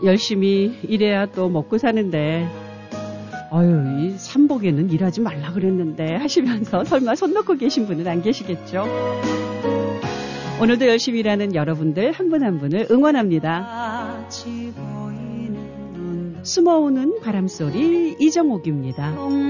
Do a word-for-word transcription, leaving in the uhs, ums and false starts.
열심히 일해야 또 먹고 사는데 어휴, 이 삼복에는 일하지 말라 그랬는데 하시면서 설마 손 놓고 계신 분은 안 계시겠죠? 오늘도 열심히 일하는 여러분들 한 분 한 분을 응원합니다. 숨어오는 바람소리 이정옥입니다.